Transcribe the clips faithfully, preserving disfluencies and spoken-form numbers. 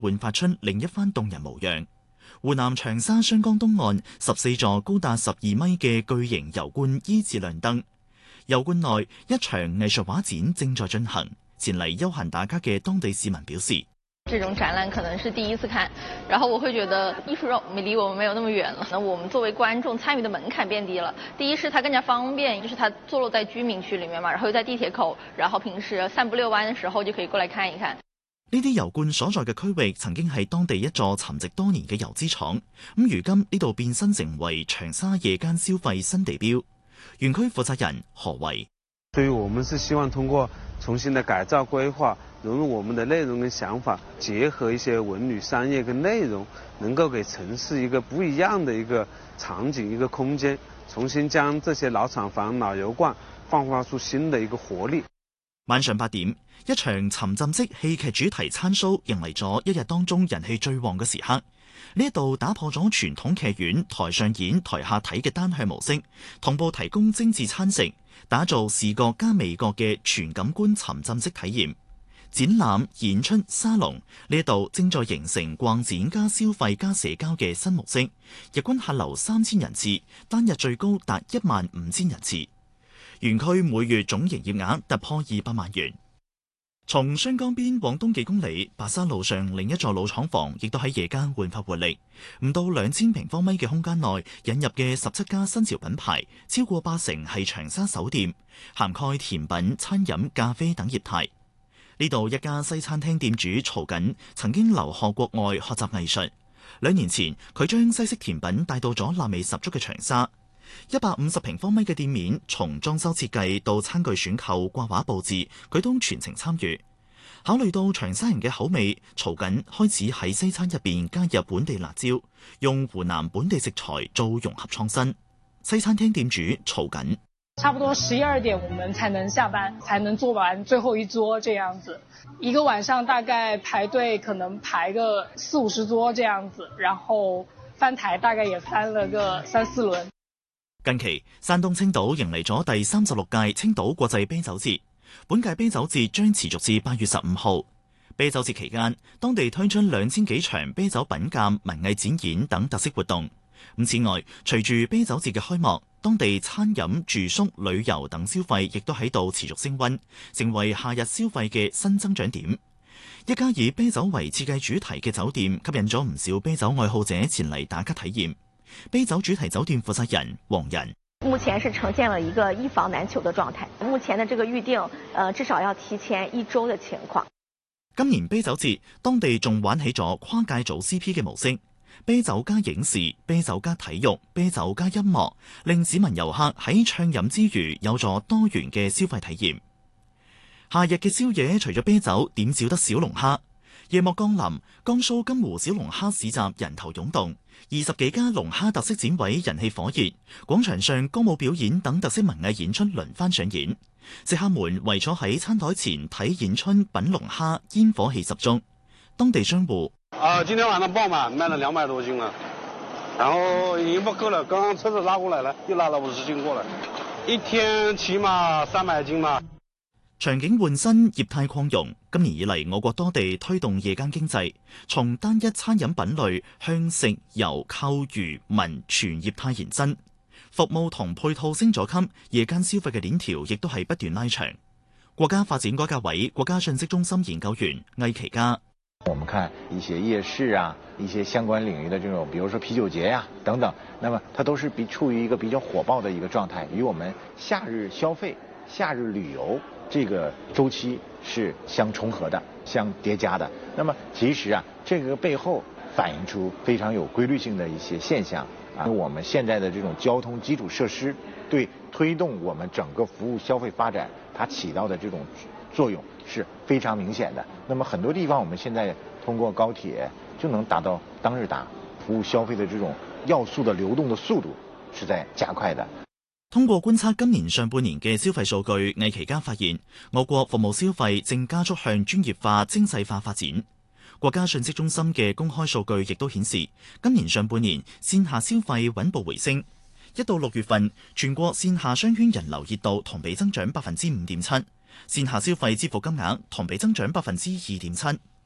煥發出另一番動人模樣。湖南長沙雙江東岸十四座高達十二米嘅巨型油罐依次亮燈，油罐內一場藝術畫展正在進行。前嚟休閒打卡嘅當地市民表示： 這種展覽可能是第一次看，然後我會覺得藝術離我們沒有那麼遠了。那我們作為觀眾參與的門檻變低了。第一是它更加方便，就是它坐落在居民區裡面嘛，然後又在地鐵口，然後平時散步遛彎的時候就可以過來看一看。 呢啲油罐所在嘅區域曾經係當地一座沉寂多年嘅油資廠，咁如今呢度變身成為長沙夜間消費新地標。園區負責人何維： 所以我們是希望通過重新的改造規劃，融入我們的內容跟想法，結合一些文旅商業跟內容，能夠給城市一個不一樣的一個場景、一個空間，重新將這些老廠房、老油罐煥發出新的一個活力。 晚上八點，一場沉浸式戲劇主題餐 show 迎嚟咗一日當中人氣最旺嘅時刻。呢一度打破咗傳統劇院台上演台下睇嘅單向模式，同步提供精緻餐食，打造視覺加味覺嘅全感官沉浸式體驗。展覽、演出、沙龍呢一度正在形成逛展加消費加社交嘅新模式，日均客流三千人次，單日最高達一萬五千人次。園區每月總營業額突破二百萬元。從雙江邊往東幾公里，白沙路上另一座老廠房亦都喺夜間煥發活力。唔到兩千平方米嘅空間內引入嘅十七家新潮品牌，超過八成係長沙首店，涵蓋甜品、餐飲、咖啡等業態。呢度一家西餐廳店主曹瑾曾經留學國外學習藝術，兩年前佢將西式甜品帶到咗辣味十足嘅長沙。一百五十平方米嘅店面，從裝修設計到餐具選購、掛畫佈置，佢都全程參與。考慮到長沙人嘅口味，曹瑾開始喺西餐入邊加入本地辣椒，用湖南本地食材做融合創新。西餐廳店主曹瑾： 差不多十一二點我們才能下班，才能做完最後一桌這樣子。一個晚上大概排隊可能排個四五十桌這樣子，然後翻台大概也翻了個三四輪。 近期，山東青島迎嚟咗第三十六屆青島國際啤酒節。本屆啤酒節將持續至八月十五號。啤酒節期間，當地推出兩千幾場啤酒品鑑、文藝展演等特色活動。咁此外，隨住啤酒節嘅開幕，當地餐飲、住宿、旅遊等消費亦都喺度持續升溫，成為夏日消費嘅新增長點。一家以啤酒為設計主題嘅酒店，吸引咗唔少啤酒愛好者前嚟打卡體驗。啤酒主題酒店負責人黃仁： 目前是呈現了一個一房難求的狀態，目前的這個預定，呃，至少要提前一周的情況。 今年啤酒節，當地仲玩起咗跨界組 C P 嘅模式，啤酒加影視、啤酒加體育、啤酒加音樂，令市民遊客喺暢飲之餘有咗多元嘅消費體驗。夏日嘅宵夜，除咗啤酒，點少得小龍蝦？夜幕降臨，江蘇金湖小龍蝦市集人頭湧動，二十幾家龍蝦特色展位人氣火熱，廣場上歌舞表演等特色文藝演出輪番上演，食客們為咗喺餐台前睇演出品龍蝦，煙火氣十足。當地商戶： 啊，今天晚上爆滿，賣了兩百多斤了，然後已經不夠了，剛剛車子拉過來了，又拉了五十斤過來，一天起碼三百斤嘛。 場景換新，業態擴容。今年以嚟，我國多地推動夜間經濟，從單一餐飲品類向食、遊、購、娛、文全業態延伸，服務同配套升咗級，夜間消費嘅鏈條亦都係不斷拉長。國家發展改革委國家信息中心研究員魏其嘉： 我們看一些夜市啊，一些相關領域的這種，比如說啤酒節呀、啊、等等，那麼它都是比處於一個比較火爆的一個狀態，與我們夏日消費、夏日旅遊這個週期是相重合的、相疊加的。那麼其實啊，這個背後反映出非常有規律性的一些現象啊。我們現在的這種交通基礎設施對推動我們整個服務消費發展，它起到的這種作用是非常明顯的。那麼很多地方我們現在通過高鐵就能達到當日達，服務消費的這種要素的流動的速度是在加快的。 通過觀察今年上半年嘅消費數據，魏其嘉發現，我國服務消費正加速向專業化、精細化發展。國家信息中心嘅公開數據亦都顯示，今年上半年線下消費穩步回升。一到六月份，全國線下商圈人流熱度同比增長百分之五點七，線下消費支付金額同比增長百分之二點七。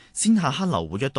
先下客流活躍度